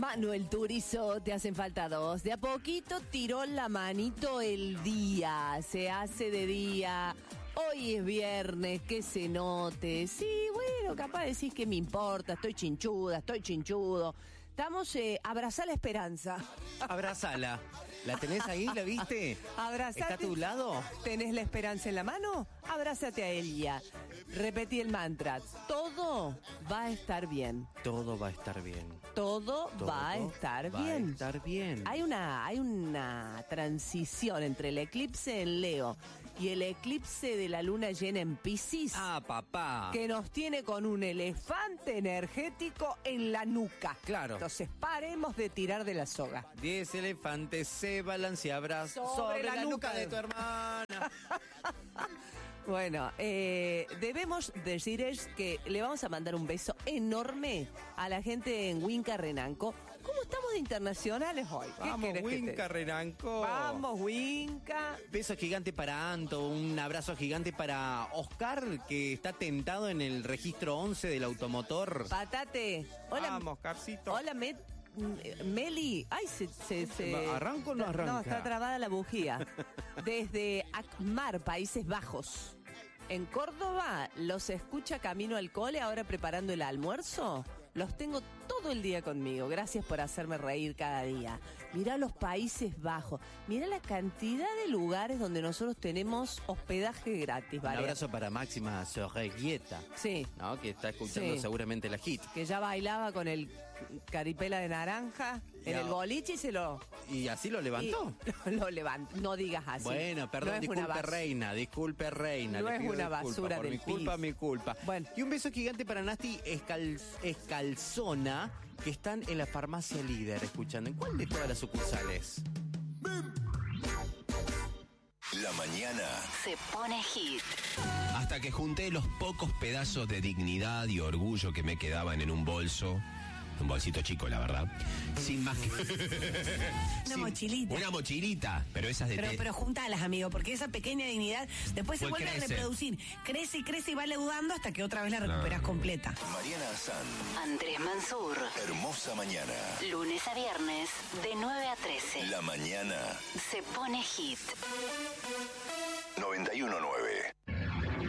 Manuel Turizo, te hacen falta dos. De a poquito tiró la manito el día. Se hace de día. Hoy es viernes, que se note. Sí, bueno, capaz decís que me importa. Estoy chinchuda, estoy chinchudo. Estamos, abrazá la esperanza. Abrazala. ¿La tenés ahí? ¿La viste? Abrazate. ¿Está a tu lado? ¿Tenés la esperanza en la mano? Abrázate a ella. Repetí el mantra. Todo va a estar bien. Todo va a estar bien. Todo va a estar bien. Va a estar bien. Hay una transición entre el eclipse en Leo y el eclipse de la luna llena en Piscis. Ah, papá. Que nos tiene con un elefante energético en la nuca. Claro. Entonces paremos de tirar de la soga. 10 elefantes se balanceaban sobre la nuca de tu hermana. Bueno, debemos decirles que le vamos a mandar un beso enorme a la gente en Winca Renanco. ¿Cómo estamos de internacionales hoy? Vamos, Winca Renanco. Vamos, Winca. Beso gigante para Anto, un abrazo gigante para Oscar, que está tentado en el registro 11 del automotor. Patate. Hola. Vamos, Oscarcito. Hola, Meli. Ay, ¿Arranco o no arranca? No, está trabada la bujía. Desde Akmar, Países Bajos. En Córdoba los escucha camino al cole, ahora preparando el almuerzo. Los tengo todo el día conmigo. Gracias por hacerme reír cada día. Mirá los Países Bajos. Mirá la cantidad de lugares donde nosotros tenemos hospedaje gratis, ¿vale? Un abrazo para Máxima Sorreguieta. Sí. ¿No? Que está escuchando seguramente la hit. Que ya bailaba con el caripela de naranja en el boliche y se lo... ¿Y así lo levantó? Lo levantó. No digas así. Bueno, perdón, no disculpe reina. No le es pido una disculpa, basura del mi culpa. Bueno. Y un beso gigante para Nasti Escalzona, que están en la farmacia Líder, escuchando. ¿En cuál de todas las sucursales? La mañana se pone hit. Hasta que junté los pocos pedazos de dignidad y orgullo que me quedaban en un bolso. Un bolsito chico, la verdad. Sin más que... mochilita. Una mochilita, pero esas de... Pero juntalas, amigo, porque esa pequeña dignidad después se vuelve crece. a reproducir. Crece y crece y va leudando hasta que otra vez la recuperas completa. Mariana Azán, Andrés Mansur. hermosa mañana. Lunes a viernes, de 9 a 13. La mañana Se pone hit. 91.9.